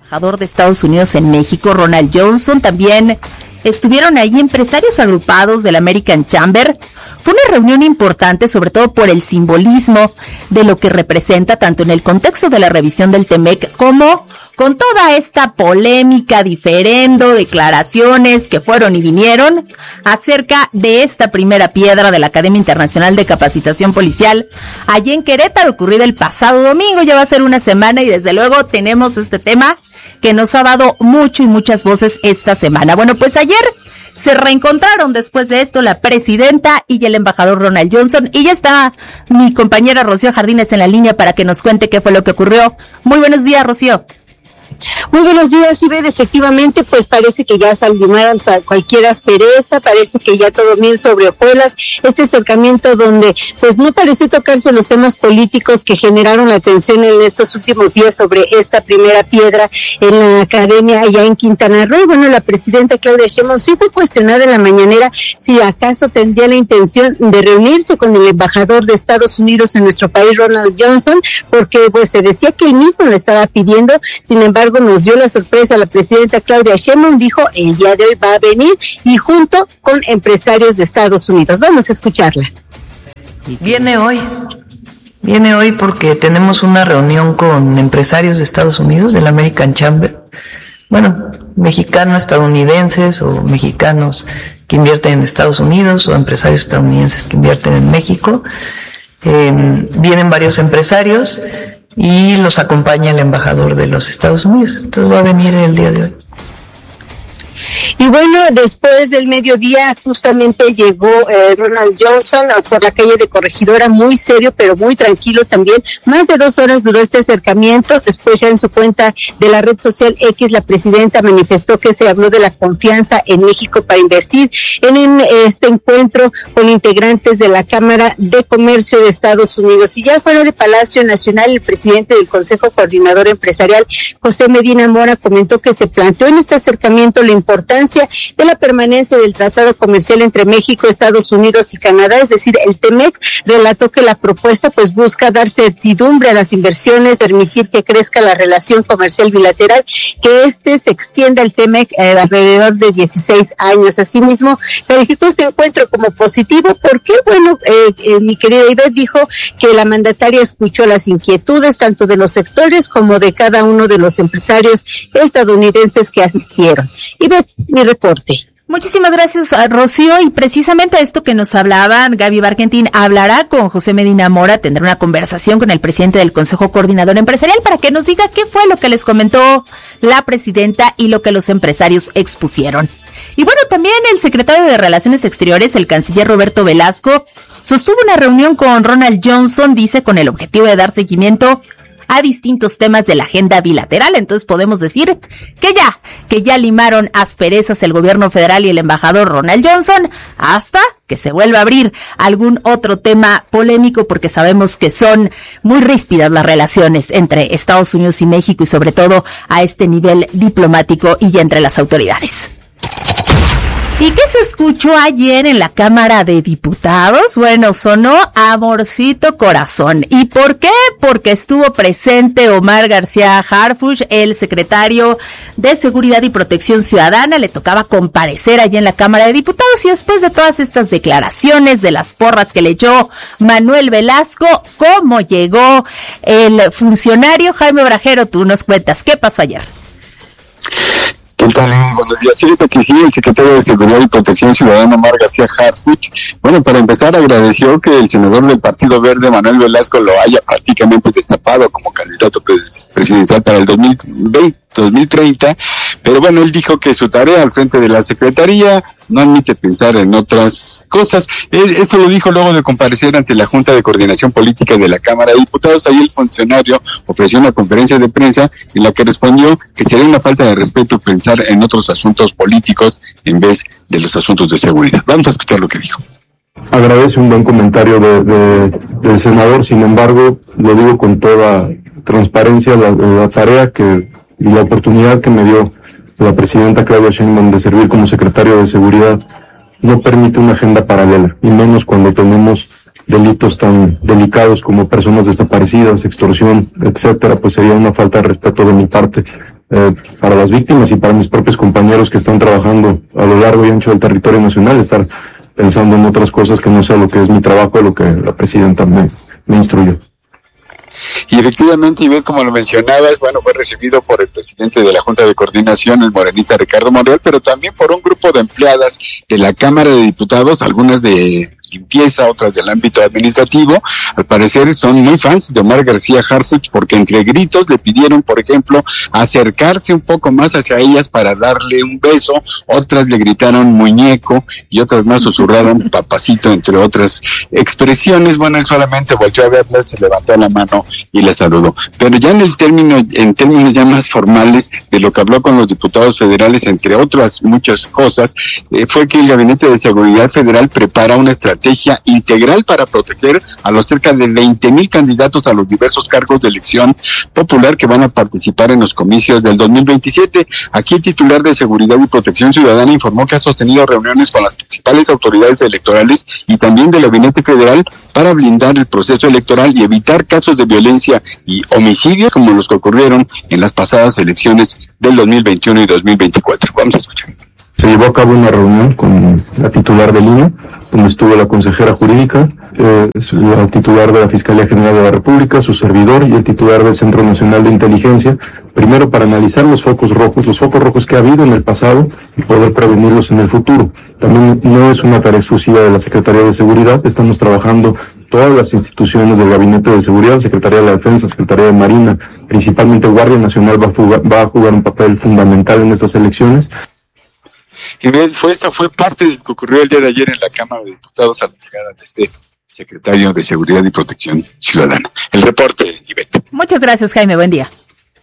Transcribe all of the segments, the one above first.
embajador de Estados Unidos en México, Ronald Johnson. También estuvieron ahí empresarios agrupados del American Chamber. Fue una reunión importante, sobre todo por el simbolismo de lo que representa, tanto en el contexto de la revisión del TEMEC como con toda esta polémica, diferendo, declaraciones que fueron y vinieron acerca de esta primera piedra de la Academia Internacional de Capacitación Policial allí en Querétaro, ocurrida el pasado domingo. Ya va a ser una semana y desde luego tenemos este tema que nos ha dado mucho y muchas voces esta semana. Bueno, pues ayer se reencontraron después de esto la presidenta y el embajador Ronald Johnson, y ya está mi compañera Rocío Jardines en la línea para que nos cuente qué fue lo que ocurrió. Muy buenos días, Rocío. Muy buenos días, Ivette. Efectivamente, pues parece que ya saldimaron cualquier aspereza, parece que ya todo miel sobre hojuelas. Este acercamiento donde pues no pareció tocarse los temas políticos que generaron la atención en estos últimos días sobre esta primera piedra en la academia allá en Quintana Roo. Y bueno, la presidenta Claudia Sheinbaum sí fue cuestionada en la mañanera si acaso tendría la intención de reunirse con el embajador de Estados Unidos en nuestro país, Ronald Johnson, porque pues se decía que él mismo le estaba pidiendo. Sin embargo, nos dio la sorpresa la presidenta Claudia Sheinbaum, dijo el día de hoy va a venir y junto con empresarios de Estados Unidos. Vamos a escucharla. Viene hoy porque tenemos una reunión con empresarios de Estados Unidos, del American Chamber, bueno, mexicanos, estadounidenses o mexicanos que invierten en Estados Unidos o empresarios estadounidenses que invierten en México. Vienen varios empresarios y los acompaña el embajador de los Estados Unidos. Entonces va a venir el día de hoy. Y bueno, después del mediodía justamente llegó Ronald Johnson por la calle de Corregidora, muy serio pero muy tranquilo también. Más de 2 horas duró este acercamiento. Después ya en su cuenta de la red social X, la presidenta manifestó que se habló de la confianza en México para invertir en este encuentro con integrantes de la Cámara de Comercio de Estados Unidos. Y ya fuera de Palacio Nacional, el presidente del Consejo Coordinador Empresarial, José Medina Mora, comentó que se planteó en este acercamiento la importancia de la permanencia del Tratado Comercial entre México, Estados Unidos y Canadá, es decir, el TEMEC. Relató que la propuesta pues busca dar certidumbre a las inversiones, permitir que crezca la relación comercial bilateral, que se extienda el TEMEC alrededor de 16 años. Asimismo, calificó este encuentro como positivo porque, bueno, mi querida Ivette dijo que la mandataria escuchó las inquietudes tanto de los sectores como de cada uno de los empresarios estadounidenses que asistieron. Ivette, mi reporte. Muchísimas gracias, Rocío, y precisamente a esto que nos hablaban, Gaby Barkentin hablará con José Medina Mora, tendrá una conversación con el presidente del Consejo Coordinador Empresarial para que nos diga qué fue lo que les comentó la presidenta y lo que los empresarios expusieron. Y bueno, también el secretario de Relaciones Exteriores, el canciller Roberto Velasco, sostuvo una reunión con Ronald Johnson, dice, con el objetivo de dar seguimiento a distintos temas de la agenda bilateral. Entonces podemos decir que ya limaron asperezas el gobierno federal y el embajador Ronald Johnson hasta que se vuelva a abrir algún otro tema polémico, porque sabemos que son muy ríspidas las relaciones entre Estados Unidos y México y sobre todo a este nivel diplomático y entre las autoridades. ¿Y qué se escuchó ayer en la Cámara de Diputados? Bueno, sonó Amorcito Corazón. ¿Y por qué? Porque estuvo presente Omar García Harfuch, el secretario de Seguridad y Protección Ciudadana. Le tocaba comparecer allí en la Cámara de Diputados y después de todas estas declaraciones, de las porras que le echó Manuel Velasco, ¿cómo llegó el funcionario? Jaime Brajero, tú nos cuentas, ¿qué pasó ayer? ¿Qué tal? Buenos días. Fíjate que sí, el secretario de Seguridad y Protección Ciudadana, Omar García Harfuch, bueno, para empezar agradeció que el senador del Partido Verde, Manuel Velasco, lo haya prácticamente destapado como candidato presidencial para el 2030, pero bueno, él dijo que su tarea al frente de la Secretaría no admite pensar en otras cosas. Esto lo dijo luego de comparecer ante la Junta de Coordinación Política de la Cámara de Diputados. Ahí el funcionario ofreció una conferencia de prensa en la que respondió que sería una falta de respeto pensar en otros asuntos políticos en vez de los asuntos de seguridad. Vamos a escuchar lo que dijo. Agradece un buen comentario del senador, sin embargo, lo digo con toda transparencia, la tarea y la oportunidad que me dio la presidenta Claudia Sheinbaum de servir como secretario de Seguridad no permite una agenda paralela, y menos cuando tenemos delitos tan delicados como personas desaparecidas, extorsión, etcétera. Pues sería una falta de respeto de mi parte para las víctimas y para mis propios compañeros que están trabajando a lo largo y ancho del territorio nacional, estar pensando en otras cosas que no sea lo que es mi trabajo, lo que la presidenta me instruyó. Y efectivamente, Ivette, como lo mencionabas, bueno, fue recibido por el presidente de la Junta de Coordinación, el morenista Ricardo Monreal, pero también por un grupo de empleadas de la Cámara de Diputados, algunas de limpieza, otras del ámbito administrativo. Al parecer son muy fans de Omar García Harfuch, porque entre gritos le pidieron, por ejemplo, acercarse un poco más hacia ellas para darle un beso, otras le gritaron muñeco y otras más susurraron papacito, entre otras expresiones. Bueno, él solamente volteó a verlas, se levantó la mano y le saludó. Pero ya en términos ya más formales de lo que habló con los diputados federales, entre otras muchas cosas, fue que el Gabinete de Seguridad Federal prepara una estrategia integral para proteger a los cerca de 20,000 candidatos a los diversos cargos de elección popular que van a participar en los comicios del 2027. Aquí el titular de Seguridad y Protección Ciudadana informó que ha sostenido reuniones con las principales autoridades electorales y también del Gabinete Federal para blindar el proceso electoral y evitar casos de violencia y homicidios como los que ocurrieron en las pasadas elecciones del 2021 y 2024. Vamos a escuchar. Se llevó a cabo una reunión con la titular del INE, donde estuvo la consejera jurídica, la titular de la Fiscalía General de la República, su servidor y el titular del Centro Nacional de Inteligencia, primero para analizar los focos rojos que ha habido en el pasado y poder prevenirlos en el futuro. También no es una tarea exclusiva de la Secretaría de Seguridad, estamos trabajando todas las instituciones del Gabinete de Seguridad, Secretaría de la Defensa, Secretaría de Marina, principalmente Guardia Nacional va a jugar un papel fundamental en estas elecciones. Y esta fue parte de lo que ocurrió el día de ayer en la Cámara de Diputados a la llegada de este secretario de Seguridad y Protección Ciudadana. El reporte, Ivette. Muchas gracias, Jaime. Buen día.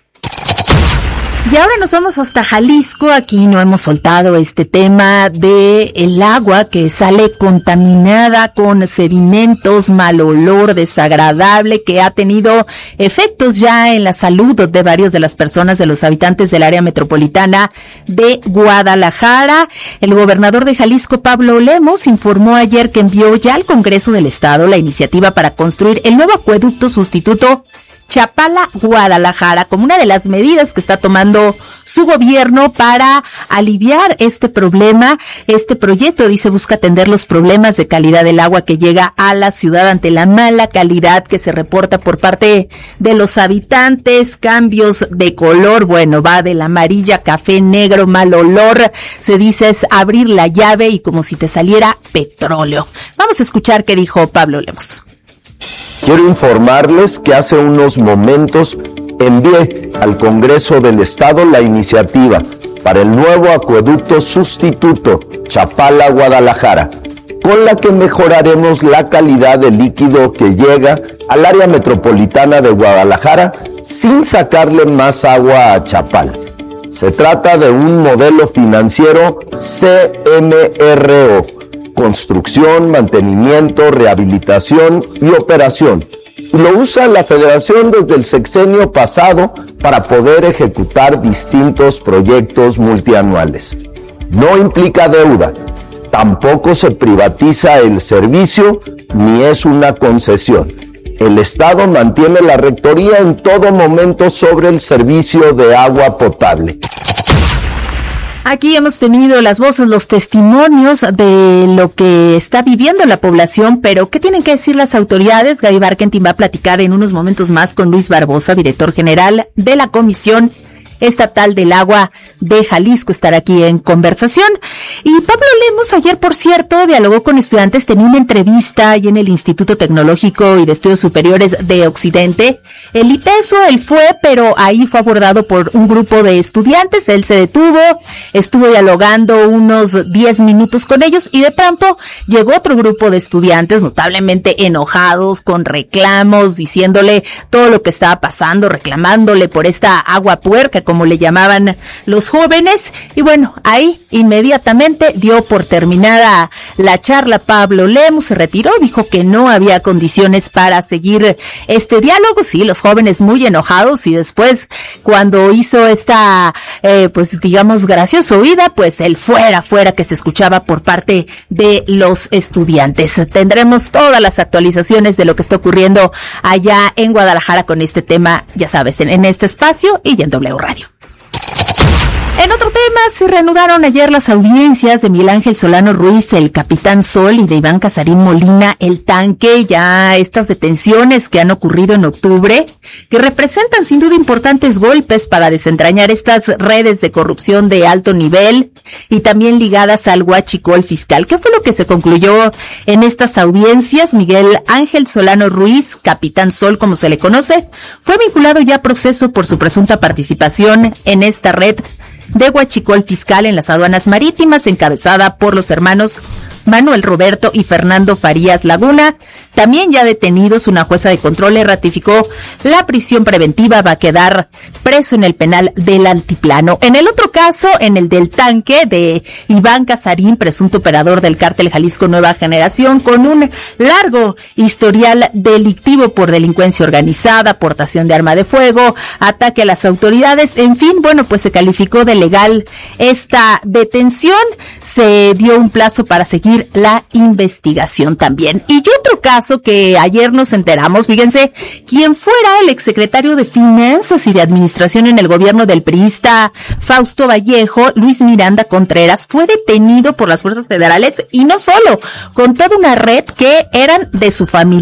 Y ahora nos vamos hasta Jalisco. Aquí no hemos soltado este tema de el agua que sale contaminada con sedimentos, mal olor, desagradable, que ha tenido efectos ya en la salud de varias de las personas, de los habitantes del área metropolitana de Guadalajara. El gobernador de Jalisco, Pablo Lemos, informó ayer que envió ya al Congreso del Estado la iniciativa para construir el nuevo acueducto sustituto Chapala-Guadalajara, como una de las medidas que está tomando su gobierno para aliviar este problema. Este proyecto, dice, busca atender los problemas de calidad del agua que llega a la ciudad ante la mala calidad que se reporta por parte de los habitantes, cambios de color, bueno, va del amarilla, café, negro, mal olor, se dice es abrir la llave y como si te saliera petróleo. Vamos a escuchar qué dijo Pablo Lemos. Quiero informarles que hace unos momentos envié al Congreso del Estado la iniciativa para el nuevo acueducto sustituto Chapala-Guadalajara, con la que mejoraremos la calidad del líquido que llega al área metropolitana de Guadalajara sin sacarle más agua a Chapala. Se trata de un modelo financiero CMRO, construcción, mantenimiento, rehabilitación y operación. Y lo usa la Federación desde el sexenio pasado para poder ejecutar distintos proyectos multianuales. No implica deuda, tampoco se privatiza el servicio ni es una concesión. El Estado mantiene la rectoría en todo momento sobre el servicio de agua potable. Aquí hemos tenido las voces, los testimonios de lo que está viviendo la población, pero ¿qué tienen que decir las autoridades? Gaby Barkentin va a platicar en unos momentos más con Luis Barbosa, director general de la Comisión Estatal del Agua de Jalisco, estará aquí en conversación. Y Pablo Lemos ayer, por cierto, dialogó con estudiantes, tenía una entrevista ahí en el Instituto Tecnológico y de Estudios Superiores de Occidente. El ITESO, él fue, pero ahí fue abordado por un grupo de estudiantes, él se detuvo, estuvo dialogando unos 10 minutos con ellos y de pronto llegó otro grupo de estudiantes notablemente enojados, con reclamos, diciéndole todo lo que estaba pasando, reclamándole por esta agua puerca, como le llamaban los jóvenes, y bueno, ahí inmediatamente dio por terminada la charla. Pablo Lemos se retiró, dijo que no había condiciones para seguir este diálogo. Sí, los jóvenes muy enojados, y después cuando hizo esta pues digamos graciosa oída, pues el fuera que se escuchaba por parte de los estudiantes. Tendremos todas las actualizaciones de lo que está ocurriendo allá en Guadalajara con este tema, ya sabes, en este espacio y en W Radio. En otro tema, se reanudaron ayer las audiencias de Miguel Ángel Solano Ruiz, el Capitán Sol, y de Iván Casarín Molina, el Tanque. Ya estas detenciones que han ocurrido en octubre, que representan sin duda importantes golpes para desentrañar estas redes de corrupción de alto nivel y también ligadas al huachicol fiscal. ¿Qué fue lo que se concluyó en estas audiencias? Miguel Ángel Solano Ruiz, Capitán Sol como se le conoce, fue vinculado ya a proceso por su presunta participación en esta red de huachicol fiscal en las aduanas marítimas, encabezada por los hermanos Manuel Roberto y Fernando Farías Laguna. También ya detenidos, una jueza de control le ratificó la prisión preventiva, va a quedar preso en el penal del Altiplano. En el otro caso, en el del Tanque, de Iván Casarín, presunto operador del cártel Jalisco Nueva Generación, con un largo historial delictivo por delincuencia organizada, portación de arma de fuego, ataque a las autoridades, en fin, bueno, pues se calificó de legal esta detención, se dio un plazo para seguir la investigación también. Y otro caso que ayer nos enteramos, fíjense, quien fuera el exsecretario de Finanzas y de Administración en el gobierno del priista Fausto Vallejo, Luis Miranda Contreras, fue detenido por las fuerzas federales, y no solo, con toda una red que eran de su familia.